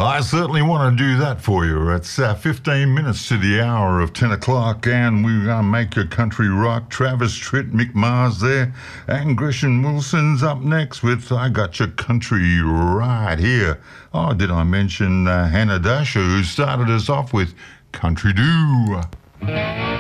I certainly want to do that for you. It's 15 minutes to the hour of 10 o'clock, and we're going to make your country rock. Travis Tritt, Mick Mars there, and Gresham Wilson's up next with I Got Your Country Right Here. Oh, did I mention Hannah Dasher, who started us off with Country Do?